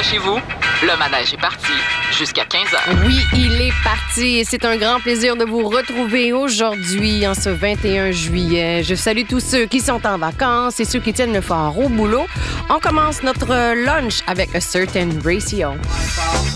Accrochez-vous, le manège est parti jusqu'à 15h. Oui, il est parti et c'est un grand plaisir de vous retrouver aujourd'hui, en ce 21 juillet. Je salue tous ceux qui sont en vacances et ceux qui tiennent le fort au boulot. On commence notre lunch avec A Certain Ratio.